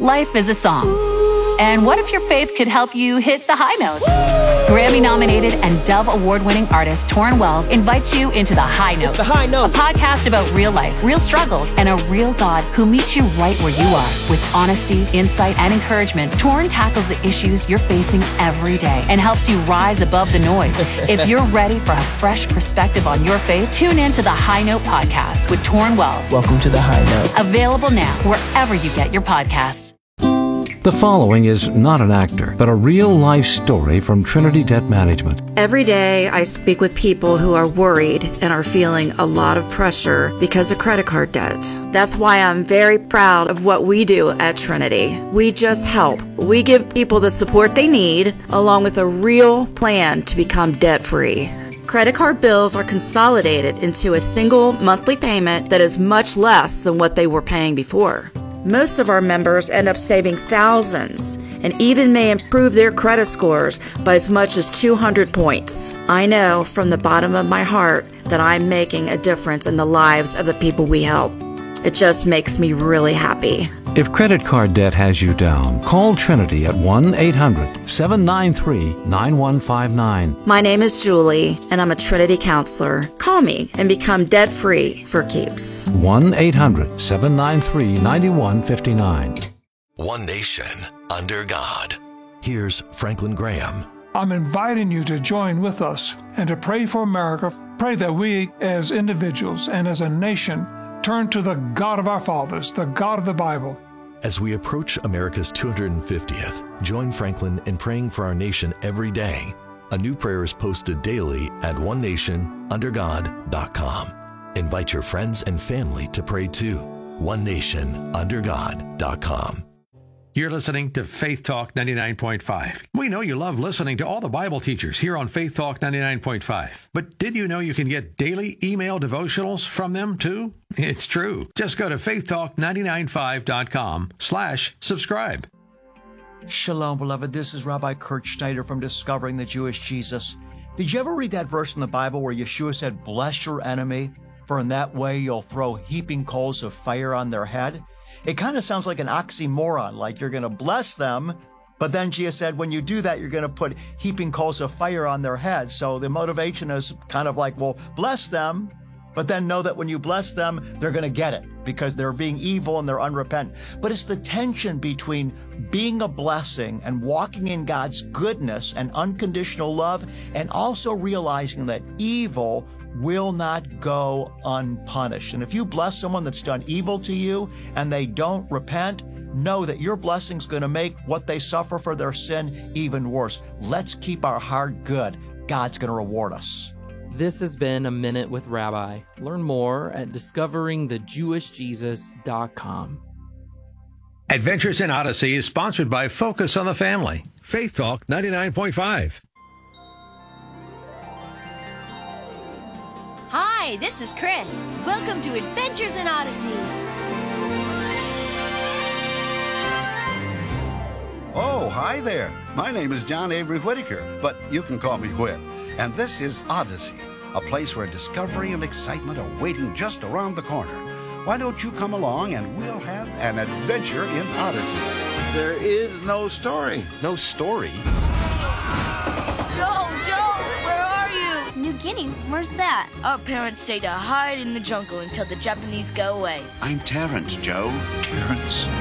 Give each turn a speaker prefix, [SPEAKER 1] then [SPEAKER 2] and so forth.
[SPEAKER 1] Life is a song. And what if your faith could help you hit the high notes? Grammy-nominated and Dove Award-winning artist Torrin Wells invites you into The High Note.
[SPEAKER 2] It's The High Note.
[SPEAKER 1] A podcast about real life, real struggles, and a real God who meets you right where you are. With honesty, insight, and encouragement, Torrin tackles the issues you're facing every day and helps you rise above the noise. If you're ready for a fresh perspective on your faith, tune in to The High Note podcast with Torrin Wells.
[SPEAKER 2] Welcome to The High Note.
[SPEAKER 1] Available now wherever you get your podcasts.
[SPEAKER 3] The following is not an actor, but a real-life story from Trinity Debt Management.
[SPEAKER 4] Every day, I speak with people who are worried and are feeling a lot of pressure because of credit card debt. That's why I'm very proud of what we do at Trinity. We just help. We give people the support they need, along with a real plan to become debt-free. Credit card bills are consolidated into a single monthly payment that is much less than what they were paying before. Most of our members end up saving thousands and even may improve their credit scores by as much as 200 points. I know from the bottom of my heart that I'm making a difference in the lives of the people we help. It just makes me really happy.
[SPEAKER 3] If credit card debt has you down, call Trinity at 1-800-793-9159.
[SPEAKER 4] My name is Julie, and I'm a Trinity counselor. Call me and become debt-free for keeps.
[SPEAKER 3] 1-800-793-9159.
[SPEAKER 5] One nation under God. Here's Franklin Graham.
[SPEAKER 6] I'm inviting you to join with us and to pray for America. Pray that we as individuals and as a nation turn to the God of our fathers, the God of the Bible.
[SPEAKER 5] As we approach America's 250th, join Franklin in praying for our nation every day. A new prayer is posted daily at onenationundergod.com. Invite your friends and family to pray too. onenationundergod.com.
[SPEAKER 7] You're listening to Faith Talk 99.5. We know you love listening to all the Bible teachers here on Faith Talk 99.5. But did you know you can get daily email devotionals from them too? It's true. Just go to faithtalk995.com/subscribe.
[SPEAKER 8] Shalom, beloved. This is Rabbi Kurt Schneider from Discovering the Jewish Jesus. Did you ever read that verse in the Bible where Yeshua said, "Bless your enemy, for in that way you'll throw heaping coals of fire on their head"? It kind of sounds like an oxymoron, like you're going to bless them, but then Jesus said when you do that, you're going to put heaping coals of fire on their heads. So the motivation is kind of like, well, bless them, but then know that when you bless them, they're going to get it because they're being evil and they're unrepentant. But it's the tension between being a blessing and walking in God's goodness and unconditional love, and also realizing that evil will not go unpunished. And if you bless someone that's done evil to you and they don't repent, know that your blessing's going to make what they suffer for their sin even worse. Let's keep our heart good. God's going to reward us.
[SPEAKER 9] This has been A Minute with Rabbi. Learn more at discoveringthejewishjesus.com.
[SPEAKER 7] Adventures in Odyssey is sponsored by Focus on the Family. Faith Talk 99.5.
[SPEAKER 10] Hi, this is Chris. Welcome to Adventures in Odyssey.
[SPEAKER 11] Oh, hi there. My name is John Avery Whitaker, but you can call me Whit. And this is Odyssey, a place where discovery and excitement are waiting just around the corner. Why don't you come along and we'll have an adventure in Odyssey?
[SPEAKER 12] There is no story.
[SPEAKER 11] No story?
[SPEAKER 13] Joe, where are you?
[SPEAKER 10] New Guinea, where's that?
[SPEAKER 13] Our parents say to hide in the jungle until the Japanese go away.
[SPEAKER 11] I'm Terrence, Joe. Terrence.